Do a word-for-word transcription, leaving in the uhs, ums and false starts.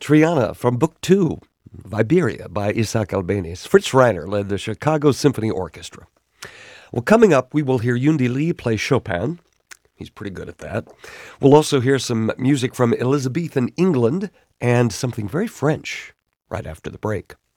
Triana from Book Two, Viberia by Isaac Albéniz. Fritz Reiner led the Chicago Symphony Orchestra. Well, coming up, we will hear Yundi Lee play Chopin. He's pretty good at that. We'll also hear some music from Elizabethan England and something very French right after the break.